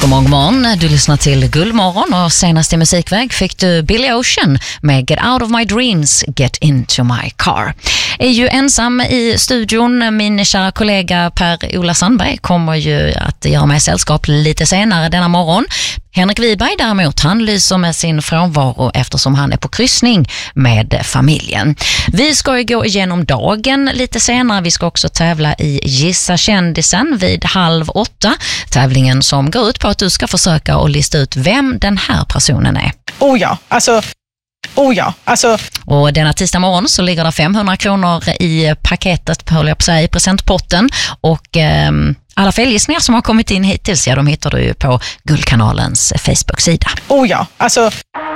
God morgon. Du lyssnar till Guldmorgon och senast i musikväg fick du Billy Ocean med Get Out of My Dreams, Get Into My Car. Är ju ensam i studion. Min kära kollega Per-Ola Sandberg kommer ju att göra mig sällskap lite senare denna morgon. Henrik Wiberg däremot, han lyser med sin frånvaro eftersom han är på kryssning med familjen. Vi ska ju gå igenom dagen lite senare. Vi ska också tävla i Gissa kändisen vid 7:30. Tävlingen som går ut på att du ska försöka att lista ut vem den här personen är. Oh ja, alltså. Och denna tisdag morgon så ligger det 500 kronor i paketet, håller jag på sig, i presentpotten. Och alla felgissningar som har kommit in hittills, ja, de hittar du ju på Guldkanalens Facebook-sida. Oh ja, alltså.